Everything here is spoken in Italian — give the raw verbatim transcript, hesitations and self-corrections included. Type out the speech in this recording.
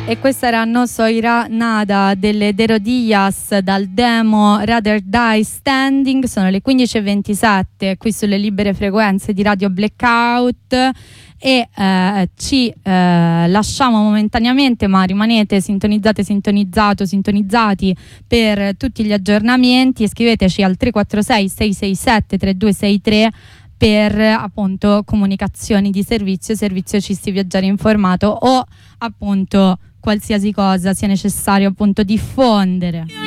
E questa era No Soy Ra Nada delle De Rodillas dal demo Rather Die Standing. Sono le quindici e ventisette qui sulle libere frequenze di Radio Blackout e eh, ci eh, lasciamo momentaneamente, ma rimanete sintonizzate, sintonizzato, sintonizzati per tutti gli aggiornamenti. Scriveteci al tre quattro sei sei sei sette tre due sei tre per appunto comunicazioni di servizio, servizio Cisti Viaggiare Informato, o appunto qualsiasi cosa sia necessario appunto diffondere.